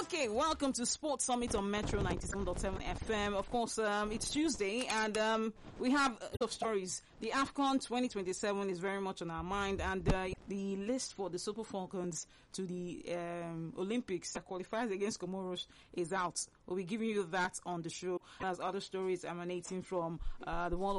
Okay, welcome to Sports Summit on Metro 97.7 FM. Of course, it's Tuesday and we have a lot of stories. The AFCON 2027 is very much on our mind, and the list for the Super Falcons to the Olympics that qualifies against Comoros is out. We'll be giving you that on the show. There's other stories emanating from the world